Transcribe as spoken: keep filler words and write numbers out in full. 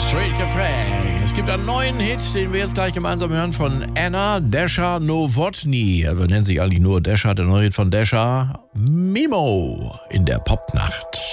Street Café. Es gibt einen neuen Hit, den wir jetzt gleich gemeinsam hören, von Anna Desha Nowotny. Er nennt sich eigentlich nur Desha, der neue Hit von Desha. Mimo in der Popnacht.